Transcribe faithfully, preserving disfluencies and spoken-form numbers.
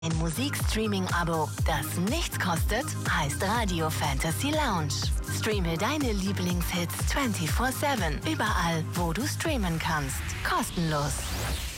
Ein Musikstreaming-Abo, das nichts kostet, heißt Radio Fantasy Lounge. Streame deine Lieblingshits vierundzwanzig sieben, überall, wo du streamen kannst. Kostenlos.